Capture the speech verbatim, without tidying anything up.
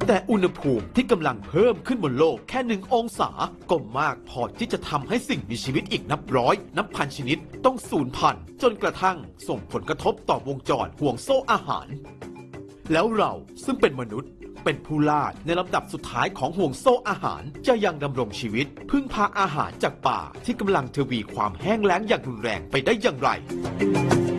แต่อุณหภูมิที่กำลังเพิ่มขึ้นบนโลกแค่หนึ่งองศาก็มากพอที่จะทำให้สิ่งมีชีวิตอีกนับร้อยนับพันชนิดต้องสูญพันธุ์จนกระทั่งส่งผลกระทบต่อวงจรห่วงโซ่อาหารแล้วเราซึ่งเป็นมนุษย์เป็นผู้ล่าในลำดับสุดท้ายของห่วงโซ่อาหารจะยังดำรงชีวิตพึ่งพาอาหารจากป่าที่กำลังทวีความแห้งแล้งอย่างรุนแรงไปได้อย่างไร